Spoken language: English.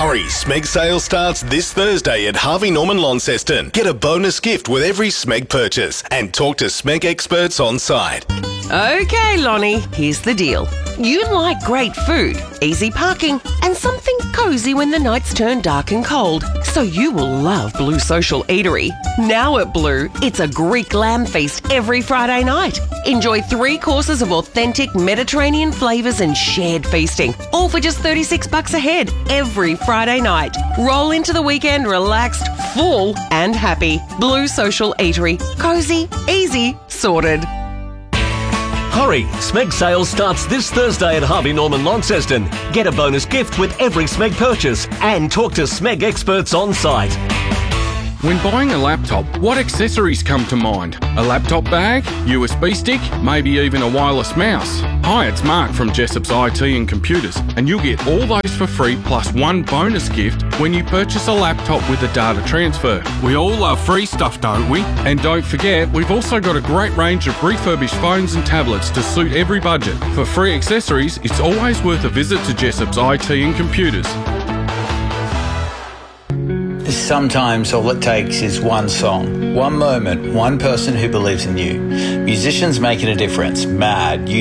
Hurry, Smeg sale starts this Thursday at Harvey Norman Launceston. Get a bonus gift with every Smeg purchase and talk to Smeg experts on site. Okay, Lonnie, here's the deal. You like great food, easy parking, and something cosy when the nights turn dark and cold. So you will love Blue Social Eatery. Now at Blue, it's a Greek lamb feast every Friday night. Enjoy 3 courses of authentic Mediterranean flavours and shared feasting, all for just $36 a head every Friday night. Roll into the weekend relaxed, full and happy. Blue Social Eatery. Cosy, easy, sorted. Hurry! Smeg sale starts this Thursday at Harvey Norman Launceston. Get a bonus gift with every Smeg purchase and talk to Smeg experts on site. When buying a laptop, what accessories come to mind? A laptop bag, USB stick, maybe even a wireless mouse? Hi, it's Mark from Jessop's IT and Computers, and you'll get all those for free plus 1 bonus gift when you purchase a laptop with a data transfer. We all love free stuff, don't we? And don't forget, we've also got a great range of refurbished phones and tablets to suit every budget. For free accessories, it's always worth a visit to Jessop's IT and Computers. Sometimes all it takes is one song, one moment, one person who believes in you. Musicians making a difference. Mad.